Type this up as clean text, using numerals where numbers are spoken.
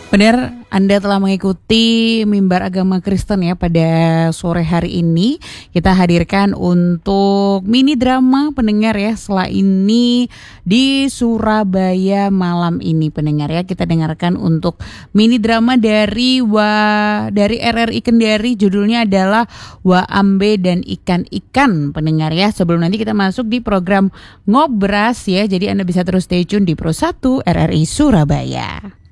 Benar, Anda telah mengikuti Mimbar Agama Kristen ya pada sore hari ini. Kita hadirkan untuk mini drama pendengar ya setelah ini di Surabaya malam ini pendengar ya. Kita dengarkan untuk mini drama dari RRI Kendari, judulnya adalah Waambe dan Ikan-Ikan pendengar ya. Sebelum nanti kita masuk di program Ngobras ya. Jadi Anda bisa terus stay tune di Pro 1 RRI Surabaya.